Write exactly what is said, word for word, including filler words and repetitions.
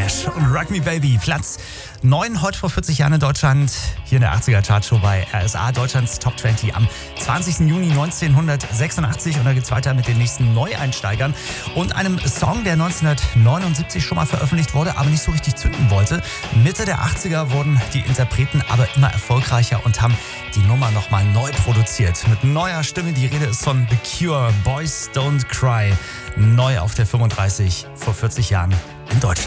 Nash und Rock Me Baby. Platz neun heute vor vierzig Jahren in Deutschland. Hier in der achtziger-Chartshow bei R S A, Deutschlands Top zwanzig am zwanzigsten Juni neunzehnhundertsechsundachtzig. Und da geht's weiter mit den nächsten Neueinsteigern und einem Song, der neunzehnhundertneunundsiebzig schon mal veröffentlicht wurde, aber nicht so richtig zünden wollte. Mitte der achtziger wurden die Interpreten aber immer erfolgreicher und haben die Nummer nochmal neu produziert. Mit neuer Stimme, die Rede ist von The Cure, Boys Don't Cry. Neu auf der fünfunddreißig vor vierzig Jahren in Deutschland.